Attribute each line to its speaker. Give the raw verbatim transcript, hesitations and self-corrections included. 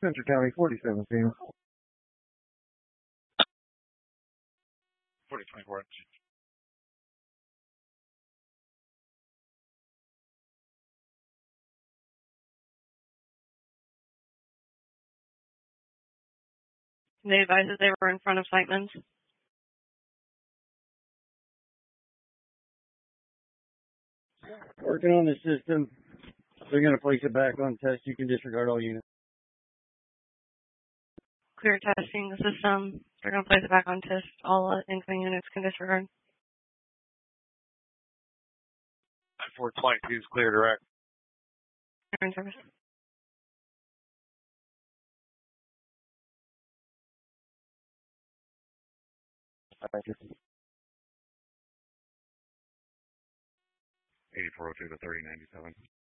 Speaker 1: Central County, forty seventeen.
Speaker 2: forty twenty-four.
Speaker 3: They advised that they were in front of Siteman's.
Speaker 1: Working on the system. They're going to place it back on test. You can disregard all units.
Speaker 3: Clear testing the system. They're going to place it back on test. All uh, incoming units can disregard.
Speaker 2: four twenty-two is clear direct.
Speaker 3: They're in service.
Speaker 1: Thank you.
Speaker 2: eighty-four oh two to thirty ninety-seven.